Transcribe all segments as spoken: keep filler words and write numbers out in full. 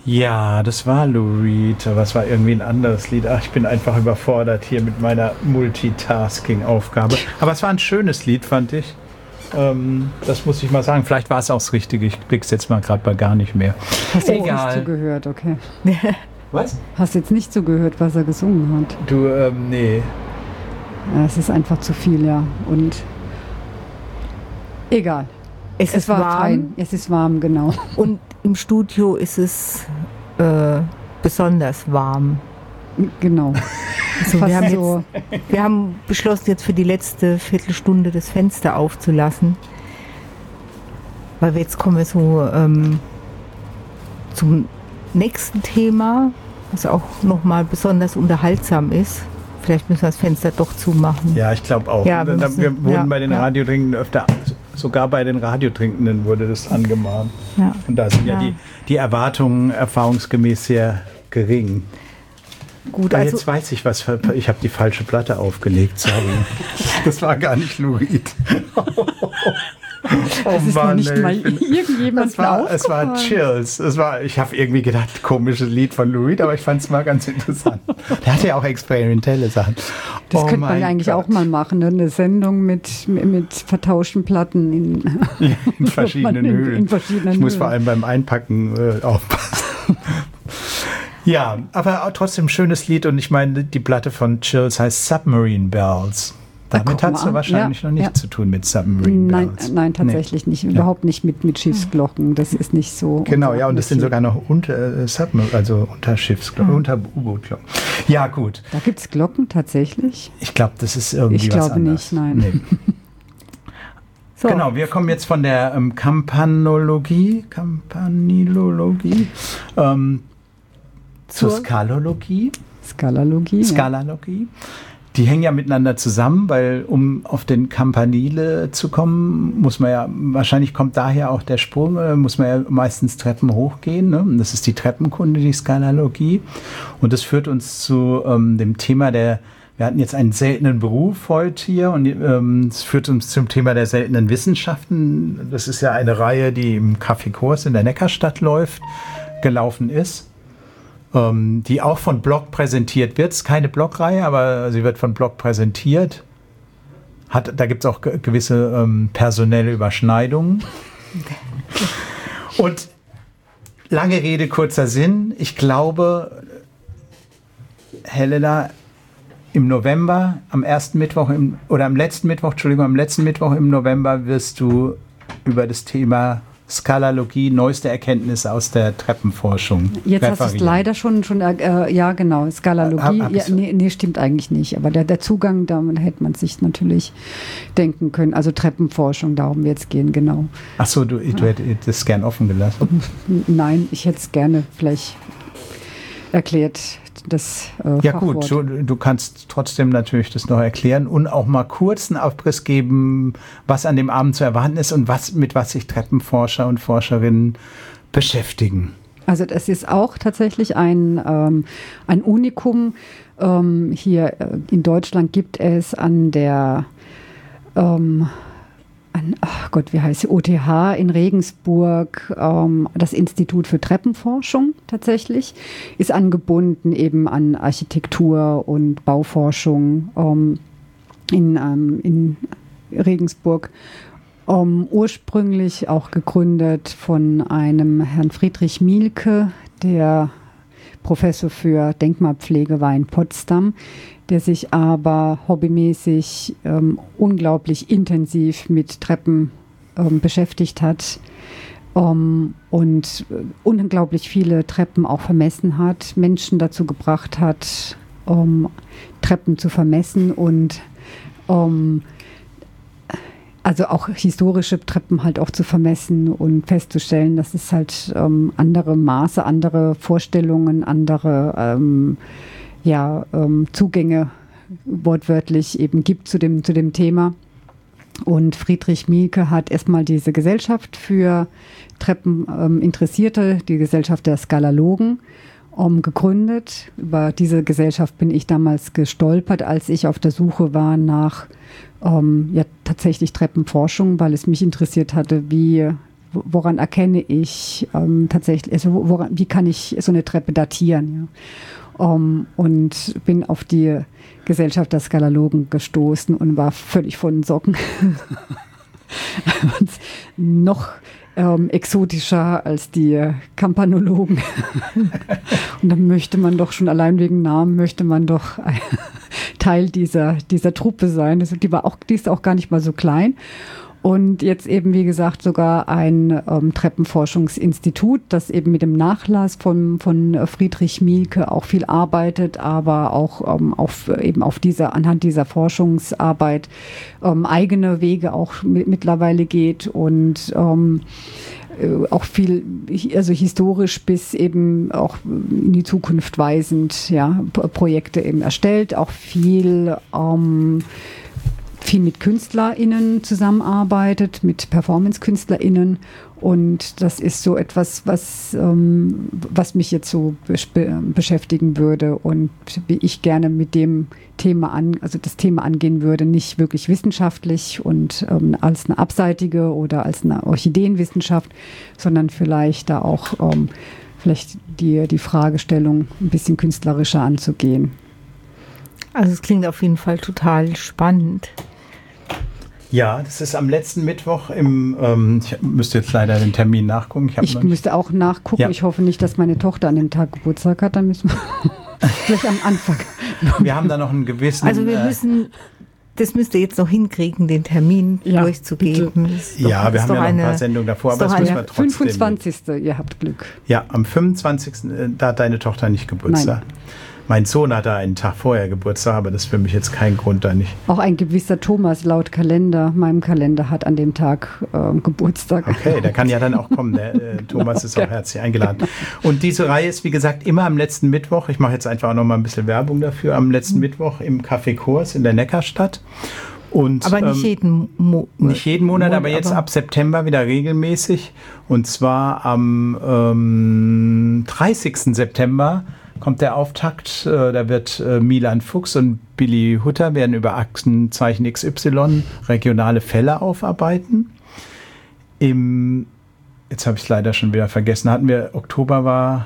Ja, das war Lou Reed, aber es war irgendwie ein anderes Lied. Ach, ich bin einfach überfordert hier mit meiner Multitasking-Aufgabe. Aber es war ein schönes Lied, fand ich. Ähm, das muss ich mal sagen. Vielleicht war es auch das Richtige. Ich blick's jetzt mal gerade bei gar nicht mehr. Hast du jetzt nicht zugehört, okay. Was? Hast du jetzt nicht zugehört, was er gesungen hat? Du, ähm, nee. Ja, es ist einfach zu viel, ja. Und egal. Es, es ist war warm. fein. Es ist warm, genau. Und im Studio ist es äh, besonders warm. Genau. Also wir, haben so jetzt, wir haben beschlossen, jetzt für die letzte Viertelstunde das Fenster aufzulassen, weil wir jetzt kommen wir so ähm, zum nächsten Thema, was auch nochmal besonders unterhaltsam ist. Vielleicht müssen wir das Fenster doch zumachen. Ja, ich glaube auch. Ja, wir, wir, müssen, wir wurden ja, bei den ja. Radiotrinkenden öfter, sogar bei den Radiotrinkenden wurde das angemahnt. Ja. Und da sind ja, ja die, die Erwartungen erfahrungsgemäß sehr gering. Gut, ah, also jetzt weiß ich, was für, ich habe die falsche Platte aufgelegt, sorry. Das war gar nicht Lou Reed. Oh das ist Mann, noch nicht ey, mal irgendjemand es war, es war Chills. Es war, ich habe irgendwie gedacht, komisches Lied von Lou Reed, aber ich fand es mal ganz interessant. Der hatte ja auch experimentelle Sachen. Das oh könnte man ja eigentlich Gott. auch mal machen, ne? Eine Sendung mit, mit vertauschten Platten in, ja, in verschiedenen in, Höhen. In verschiedenen ich muss Höhen. vor allem beim Einpacken äh, aufpassen. Ja, aber trotzdem schönes Lied und ich meine, die Platte von Chills heißt Submarine Bells. Damit hast du wahrscheinlich ja, noch nichts ja. zu tun mit Submarine nein, Bells. Nein, tatsächlich nee. nicht. Überhaupt ja. nicht mit, mit Schiffsglocken. Das ist nicht so. Genau, ja, und das sind sogar noch unter, äh, Submarine, also unter Schiffsglocken, mhm. unter U-Boot-Glocken. Ja, gut. Da gibt es Glocken tatsächlich? Ich glaube, das ist irgendwie ich was glaube anderes. nicht, nein. Nee. So. Genau, wir kommen jetzt von der ähm, Kampanologie, Kampanilologie, ähm, zur, zur Skalologie. Skalalogie. Skalalogie. Ja. Die hängen ja miteinander zusammen, weil um auf den Campanile zu kommen, muss man ja, wahrscheinlich kommt daher auch der Sprung, äh, muss man ja meistens Treppen hochgehen. Ne? Und das ist die Treppenkunde, die Skalalogie. Und das führt uns zu ähm, dem Thema der, wir hatten jetzt einen seltenen Beruf heute hier und ähm, es führt uns zum Thema der seltenen Wissenschaften. Das ist ja eine Reihe, die im Café Kurs in der Neckarstadt läuft, gelaufen ist. Ähm, die auch von Blog präsentiert wird. Es ist keine Blogreihe, aber sie wird von Blog präsentiert. Hat, da gibt es auch ge- gewisse ähm, personelle Überschneidungen. Und lange Rede, kurzer Sinn. Ich glaube, Helena, im November, am ersten Mittwoch im, oder am letzten Mittwoch, Entschuldigung, am letzten Mittwoch im November wirst du über das Thema Skalalogie, neueste Erkenntnisse aus der Treppenforschung. Jetzt referieren. Hast du es leider schon, schon äh, ja genau, Skalalogie, hab, hab ja, nee, nee, stimmt eigentlich nicht, aber der, der Zugang, da hätte man sich natürlich denken können, also Treppenforschung, darum wird es gehen, genau. Ach so, du, du ja. hättest es gern offen gelassen? Nein, ich hätte es gerne vielleicht erklärt. Das, äh, ja Fachwort. gut, du, du kannst trotzdem natürlich das noch erklären und auch mal kurz einen Aufriss geben, was an dem Abend zu erwarten ist und was, mit was sich Treppenforscher und Forscherinnen beschäftigen. Also das ist auch tatsächlich ein, ähm, ein Unikum. Ähm, hier in Deutschland gibt es an der ähm, an, ach Gott, wie heißt sie? O T H in Regensburg, ähm, das Institut für Treppenforschung tatsächlich, ist angebunden eben an Architektur und Bauforschung ähm, in, ähm, in Regensburg. Ähm, ursprünglich auch gegründet von einem Herrn Friedrich Mielke, der Professor für Denkmalpflege war in Potsdam, der sich aber hobbymäßig ähm, unglaublich intensiv mit Treppen ähm, beschäftigt hat ähm, und äh, unglaublich viele Treppen auch vermessen hat, Menschen dazu gebracht hat, ähm, Treppen zu vermessen und ähm, also auch historische Treppen halt auch zu vermessen und festzustellen, dass es halt ähm, andere Maße, andere Vorstellungen, andere ähm, ja, ähm, Zugänge wortwörtlich eben gibt zu dem, zu dem Thema. Und Friedrich Mielke hat erstmal diese Gesellschaft für Treppeninteressierte, ähm, die Gesellschaft der Skalalogen, um, gegründet. Über diese Gesellschaft bin ich damals gestolpert, als ich auf der Suche war nach ähm, ja, tatsächlich Treppenforschung, weil es mich interessiert hatte, wie woran erkenne ich ähm, tatsächlich, also woran, wie kann ich so eine Treppe datieren? Ja? Um, und bin auf die Gesellschaft der Skalologen gestoßen und war völlig von den Socken. Und noch ähm, exotischer als die Kampanologen. Und dann möchte man doch schon allein wegen Namen, möchte man doch Teil dieser, dieser Truppe sein. Also die, war auch, die ist auch gar nicht mal so klein. Und jetzt eben, wie gesagt, sogar ein ähm, Treppenforschungsinstitut, das eben mit dem Nachlass von, von Friedrich Mielke auch viel arbeitet, aber auch ähm, auf, eben auf dieser, anhand dieser Forschungsarbeit ähm, eigene Wege auch mit, mittlerweile geht und ähm, auch viel, also historisch bis eben auch in die Zukunft weisend, ja, Projekte eben erstellt, auch viel ähm, viel mit KünstlerInnen zusammenarbeitet, mit Performance-KünstlerInnen. Und das ist so etwas, was, ähm, was mich jetzt so be- beschäftigen würde und wie ich gerne mit dem Thema an, also das Thema angehen würde, nicht wirklich wissenschaftlich und ähm, als eine abseitige oder als eine Orchideenwissenschaft, sondern vielleicht da auch ähm, vielleicht die, die Fragestellung ein bisschen künstlerischer anzugehen. Also es klingt auf jeden Fall total spannend. Ja, das ist am letzten Mittwoch im, ähm, ich müsste jetzt leider den Termin nachgucken. Ich, ich müsste auch nachgucken. Ja. Ich hoffe nicht, dass meine Tochter an dem Tag Geburtstag hat. Dann müssen wir vielleicht am Anfang. Wir haben da noch einen gewissen... Also wir müssen, das müsst ihr jetzt noch hinkriegen, den Termin ja, durchzugeben. Doch, ja, wir haben ja noch ein paar Sendungen davor, aber das müssen wir trotzdem... fünfundzwanzigsten Ihr habt Glück. Ja, am fünfundzwanzigsten Da hat deine Tochter nicht Geburtstag. Nein. Mein Sohn hatte einen Tag vorher Geburtstag, aber das ist für mich jetzt kein Grund, da nicht. Auch ein gewisser Thomas laut Kalender, meinem Kalender, hat an dem Tag äh, Geburtstag. Okay, der kann ja dann auch kommen. Der äh, Thomas ist auch herzlich eingeladen. Und diese Reihe ist, wie gesagt, immer am letzten Mittwoch. Ich mache jetzt einfach auch noch mal ein bisschen Werbung dafür. Am letzten mhm. Mittwoch im Café Kurs in der Neckarstadt. Und, aber nicht jeden, Mo- nicht jeden Monat, Monat, aber jetzt aber ab September wieder regelmäßig. Und zwar am ähm, dreißigsten September kommt der Auftakt, äh, da wird äh, Milan Fuchs und Billy Hutter werden über Aktenzeichen X Y regionale Fälle aufarbeiten. Im, jetzt habe ich es leider schon wieder vergessen, hatten wir, Oktober war,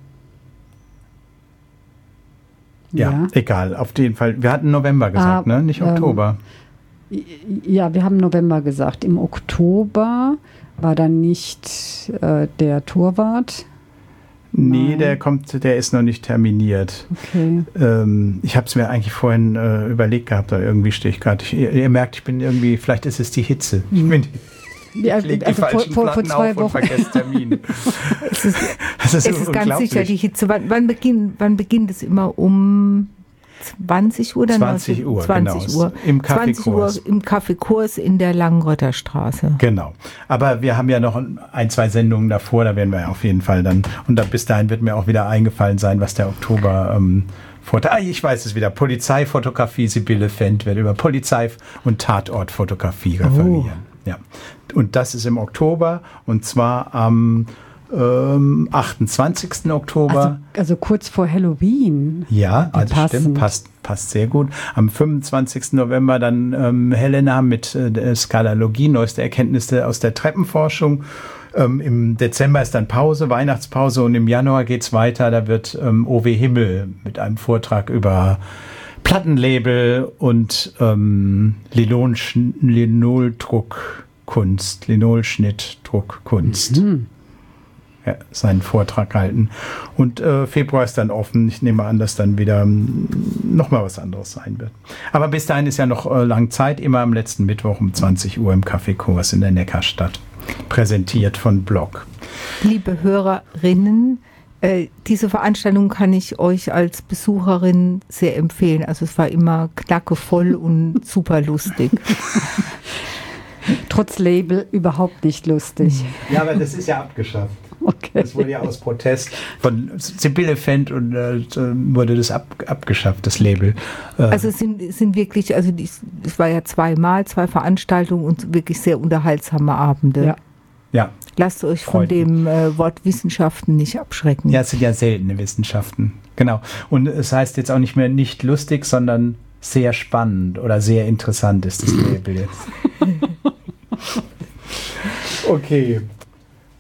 ja, ja, egal, auf jeden Fall, wir hatten November gesagt, ah, ne? Nicht Oktober. Ähm, ja, wir haben November gesagt. Im Oktober war dann nicht äh, der Torwart. Nee, Nein. der kommt, der ist noch nicht terminiert. Okay. Ähm, ich habe es mir eigentlich vorhin äh, überlegt gehabt, aber irgendwie stehe ich gerade. Ihr, ihr merkt, ich bin irgendwie, vielleicht ist es die Hitze. Ich bin die, ja, ich leg also die falschen vor, Platten vor zwei auf Wochen. und vergesse Termine. es ist, das ist, es ist ganz sicher die Hitze. Wann, wann, beginnt, wann beginnt es immer? Um zwanzig Uhr? Dann zwanzig Uhr, zwanzig genau. Uhr. Im Café zwanzig Kurs. Uhr im Café Kurs in der Langrötter Straße. Genau. Aber wir haben ja noch ein, zwei Sendungen davor, da werden wir auf jeden Fall dann, und da, bis dahin wird mir auch wieder eingefallen sein, was der Oktober ähm, vorträgt. Ah, ich weiß es wieder. Polizeifotografie, Sibylle Fendt wird über Polizei- und Tatortfotografie referieren. Oh. Ja. Und das ist im Oktober, und zwar am Ähm, achtundzwanzigsten Oktober. Also, also kurz vor Halloween. Ja, also stimmt, passt, passt sehr gut. Am fünfundzwanzigsten November dann ähm, Helena mit äh, der Skalologie, neueste Erkenntnisse aus der Treppenforschung. Ähm, Im Dezember ist dann Pause, Weihnachtspause, und im Januar geht's weiter. Da wird ähm, O W Himmel mit einem Vortrag über Plattenlabel und ähm, Linoldruckkunst, Linolschnittdruckkunst. Mhm. Ja, seinen Vortrag halten. Und äh, Februar ist dann offen. Ich nehme an, dass dann wieder ähm, nochmal was anderes sein wird. Aber bis dahin ist ja noch äh, lang Zeit. Immer am letzten Mittwoch um zwanzig Uhr im Café Kurs in der Neckarstadt. Präsentiert von Blog. Liebe Hörerinnen, äh, diese Veranstaltung kann ich euch als Besucherin sehr empfehlen. Also es war immer knackevoll und super lustig. Trotz Label überhaupt nicht lustig. Ja, aber das ist ja abgeschafft. Okay. Das wurde ja aus Protest von Sibylle Fendt und äh, wurde das ab, abgeschafft, das Label. Äh. Also es sind, sind wirklich, also es war ja zweimal, zwei Veranstaltungen und wirklich sehr unterhaltsame Abende. Ja. Ja. Lasst euch von Freuden. dem äh, Wort Wissenschaften nicht abschrecken. Ja, es sind ja seltene Wissenschaften. Genau. Und es heißt jetzt auch nicht mehr nicht lustig, sondern sehr spannend oder sehr interessant ist das Label jetzt. Okay.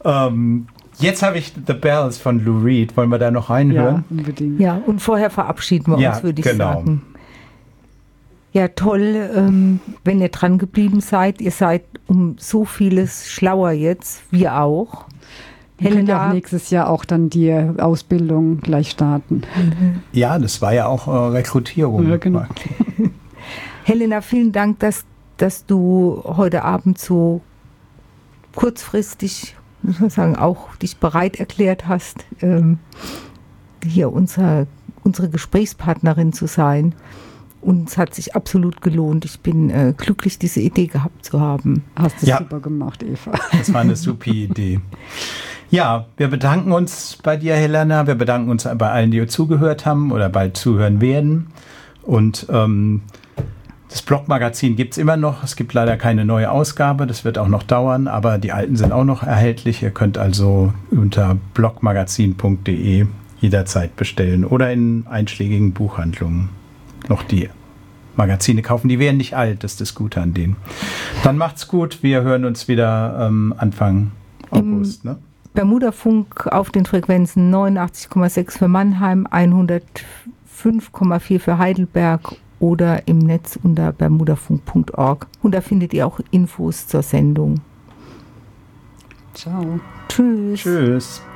Ähm, jetzt habe ich The Bells von Lou Reed. Wollen wir da noch reinhören? Ja, unbedingt. Ja, und vorher verabschieden wir Ja, uns, würde ich genau. sagen. Ja, toll, ähm, wenn ihr dran geblieben seid. Ihr seid um so vieles schlauer jetzt, wir auch. Wir können ja auch Helena, nächstes Jahr auch dann die Ausbildung gleich starten. Ja, das war ja auch äh, Rekrutierung. Ja, genau. Helena, vielen Dank, dass, dass du heute Abend so kurzfristig, muss man sagen, auch dich bereit erklärt hast, ähm, hier unser, unsere Gesprächspartnerin zu sein. Und es hat sich absolut gelohnt. Ich bin äh, glücklich, diese Idee gehabt zu haben. Hast du Ja. super gemacht, Eva. Das war eine super Idee. Ja, wir bedanken uns bei dir, Helena. Wir bedanken uns bei allen, die zugehört haben oder bald zuhören werden. Und ähm, das Blogmagazin gibt es immer noch. Es gibt leider keine neue Ausgabe. Das wird auch noch dauern, aber die alten sind auch noch erhältlich. Ihr könnt also unter blogmagazin punkt de jederzeit bestellen oder in einschlägigen Buchhandlungen noch die Magazine kaufen. Die werden nicht alt, das ist das Gute an denen. Dann macht's gut. Wir hören uns wieder ähm, Anfang August. Ne? Bermudafunk auf den Frequenzen neunundachtzig Komma sechs für Mannheim, hundertfünf Komma vier für Heidelberg oder im Netz unter bermudafunk punkt org. Und da findet ihr auch Infos zur Sendung. Ciao. Tschüss. Tschüss.